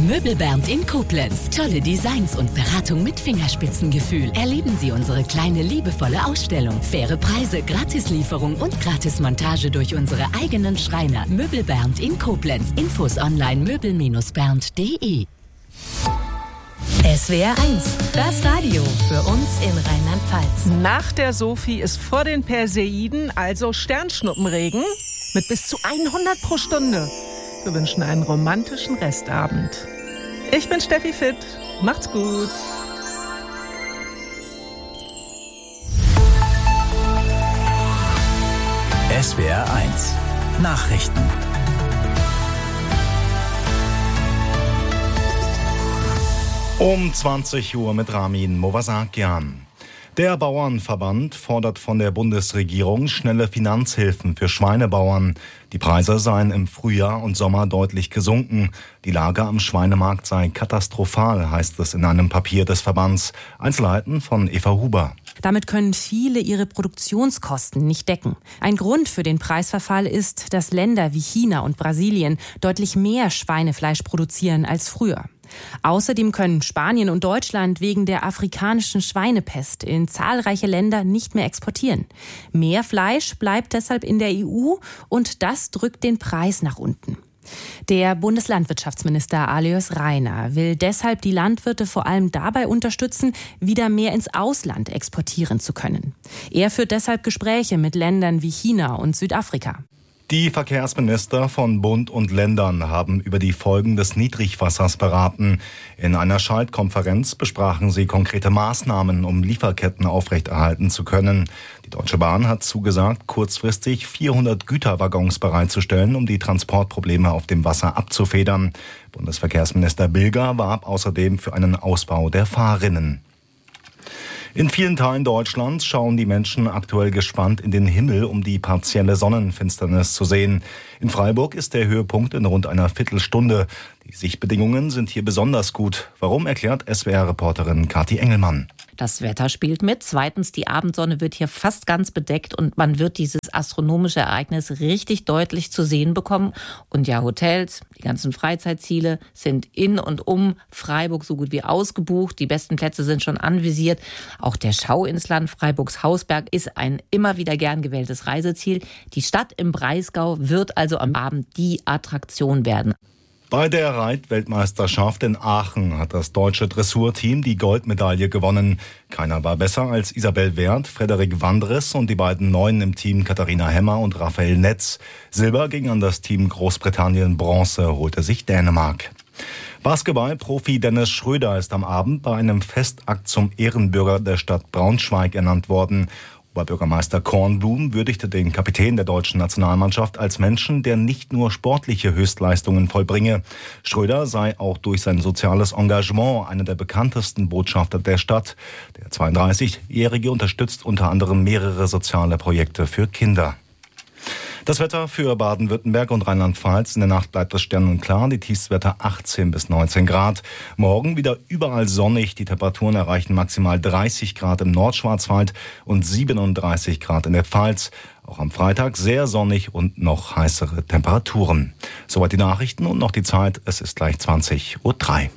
Möbelbernd in Koblenz. Tolle Designs und Beratung mit Fingerspitzengefühl. Erleben Sie unsere kleine, liebevolle Ausstellung. Faire Preise, Gratislieferung und Gratismontage durch unsere eigenen Schreiner. Möbelbernd in Koblenz. Infos online möbel-bernd.de. SWR 1, das Radio für uns in Rheinland-Pfalz. Nach der Sophie ist vor den Perseiden also Sternschnuppenregen mit bis zu 100 pro Stunde. Wir wünschen einen romantischen Restabend. Ich bin Steffi Fitt. Macht's gut. SWR 1 Nachrichten. Um 20 Uhr mit Ramin Movasakian. Der Bauernverband fordert von der Bundesregierung schnelle Finanzhilfen für Schweinebauern. Die Preise seien im Frühjahr und Sommer deutlich gesunken. Die Lage am Schweinemarkt sei katastrophal, heißt es in einem Papier des Verbands. Einzelheiten von Eva Huber. Damit können viele ihre Produktionskosten nicht decken. Ein Grund für den Preisverfall ist, dass Länder wie China und Brasilien deutlich mehr Schweinefleisch produzieren als früher. Außerdem können Spanien und Deutschland wegen der afrikanischen Schweinepest in zahlreiche Länder nicht mehr exportieren. Mehr Fleisch bleibt deshalb in der EU und das drückt den Preis nach unten. Der Bundeslandwirtschaftsminister Alois Rainer will deshalb die Landwirte vor allem dabei unterstützen, wieder mehr ins Ausland exportieren zu können. Er führt deshalb Gespräche mit Ländern wie China und Südafrika. Die Verkehrsminister von Bund und Ländern haben über die Folgen des Niedrigwassers beraten. In einer Schaltkonferenz besprachen sie konkrete Maßnahmen, um Lieferketten aufrechterhalten zu können. Die Deutsche Bahn hat zugesagt, kurzfristig 400 Güterwaggons bereitzustellen, um die Transportprobleme auf dem Wasser abzufedern. Bundesverkehrsminister Bilger warb außerdem für einen Ausbau der Fahrrinnen. In vielen Teilen Deutschlands schauen die Menschen aktuell gespannt in den Himmel, um die partielle Sonnenfinsternis zu sehen. In Freiburg ist der Höhepunkt in rund einer Viertelstunde. Die Sichtbedingungen sind hier besonders gut. Warum, erklärt SWR-Reporterin Kathi Engelmann. Das Wetter spielt mit. Zweitens, die Abendsonne wird hier fast ganz bedeckt und man wird dieses astronomische Ereignis richtig deutlich zu sehen bekommen. Und ja, Hotels, die ganzen Freizeitziele sind in und um Freiburg so gut wie ausgebucht. Die besten Plätze sind schon anvisiert. Auch der Schau ins Land Freiburgs Hausberg ist ein immer wieder gern gewähltes Reiseziel. Die Stadt im Breisgau wird also am Abend die Attraktion werden. Bei der Reitweltmeisterschaft in Aachen hat das deutsche Dressurteam die Goldmedaille gewonnen. Keiner war besser als Isabel Werth, Frederik Wandres und die beiden Neuen im Team Katharina Hemmer und Raphael Netz. Silber ging an das Team Großbritannien, Bronze holte sich Dänemark. Basketballprofi Dennis Schröder ist am Abend bei einem Festakt zum Ehrenbürger der Stadt Braunschweig ernannt worden. Oberbürgermeister Kornblum würdigte den Kapitän der deutschen Nationalmannschaft als Menschen, der nicht nur sportliche Höchstleistungen vollbringe. Schröder sei auch durch sein soziales Engagement einer der bekanntesten Botschafter der Stadt. Der 32-Jährige unterstützt unter anderem mehrere soziale Projekte für Kinder. Das Wetter für Baden-Württemberg und Rheinland-Pfalz. In der Nacht bleibt es sternenklar. Die Tiefstwerte 18 bis 19 Grad. Morgen wieder überall sonnig. Die Temperaturen erreichen maximal 30 Grad im Nordschwarzwald und 37 Grad in der Pfalz. Auch am Freitag sehr sonnig und noch heißere Temperaturen. Soweit die Nachrichten und noch die Zeit. Es ist gleich 20:03 Uhr.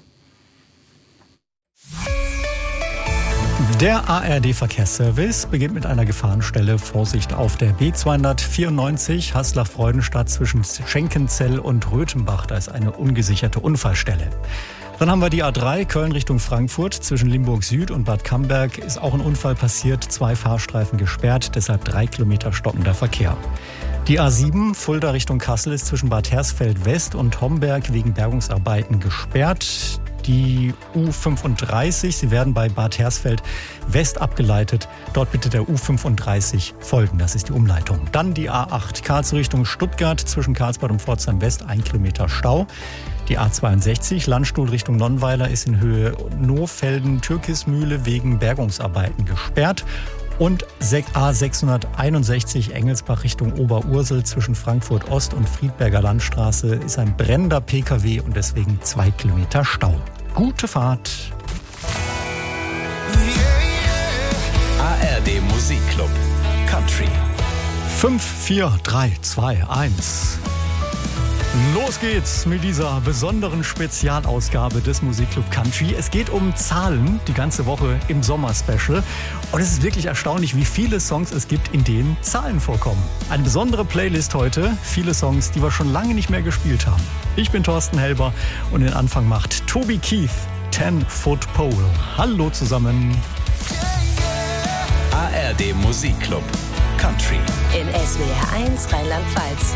Der ARD-Verkehrsservice beginnt mit einer Gefahrenstelle. Vorsicht auf der B294 Haslach-Freudenstadt zwischen Schenkenzell und Röthenbach. Da ist eine ungesicherte Unfallstelle. Dann haben wir die A3 Köln Richtung Frankfurt. Zwischen Limburg Süd und Bad Camberg ist auch ein Unfall passiert. 2 Fahrstreifen gesperrt, deshalb 3 Kilometer stockender Verkehr. Die A7 Fulda Richtung Kassel ist zwischen Bad Hersfeld West und Homberg wegen Bergungsarbeiten gesperrt. Die U35, sie werden bei Bad Hersfeld West abgeleitet. Dort bitte der U35 folgen, das ist die Umleitung. Dann die A8 Karlsruhe Richtung Stuttgart zwischen Karlsbad und Pforzheim West 1 Kilometer Stau. Die A62 Landstuhl Richtung Nonnweiler ist in Höhe Nohfelden-Türkismühle wegen Bergungsarbeiten gesperrt. Und A661 Engelsbach Richtung Oberursel zwischen Frankfurt Ost und Friedberger Landstraße ist ein brennender PKW und deswegen 2 Kilometer Stau. Gute Fahrt. ARD Musikclub Country. 5, 4, 3, 2, 1. Los geht's mit dieser besonderen Spezialausgabe des Musikclub Country. Es geht um Zahlen, die ganze Woche im Sommer-Special. Und es ist wirklich erstaunlich, wie viele Songs es gibt, in denen Zahlen vorkommen. Eine besondere Playlist heute, viele Songs, die wir schon lange nicht mehr gespielt haben. Ich bin Thorsten Helber und den Anfang macht Toby Keith, 10-Foot Pole. Hallo zusammen. ARD Musikclub Country in SWR 1 Rheinland-Pfalz.